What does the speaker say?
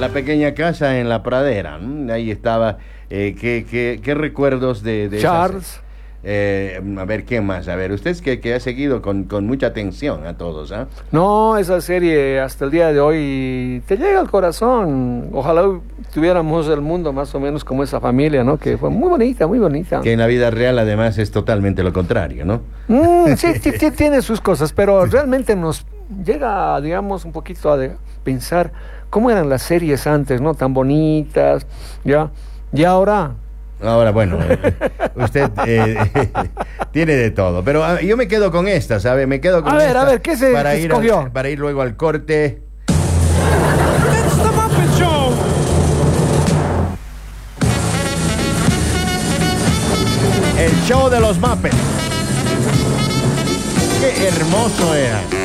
La pequeña casa en la pradera. Ahí estaba. ¿Qué recuerdos de Charles. A ver, ¿qué más? A ver, usted es que ha seguido con mucha atención a todos, ¿ah? No, esa serie hasta el día de hoy te llega al corazón. Ojalá tuviéramos el mundo más o menos como esa familia, ¿no? Que fue muy bonita, muy bonita. Que en la vida real además es totalmente lo contrario, ¿no? Sí, tiene sus cosas, pero realmente nos llega, digamos, un poquito a pensar cómo eran las series antes, ¿no? Tan bonitas, ¿ya? Y ahora... Ahora, bueno, usted tiene de todo, pero yo me quedo con esta, ¿sabe? Me quedo con esta. A ver, ¿qué se escogió? Para ir luego al corte. It's the Muppet Show. El show de los Muppets. Qué hermoso era.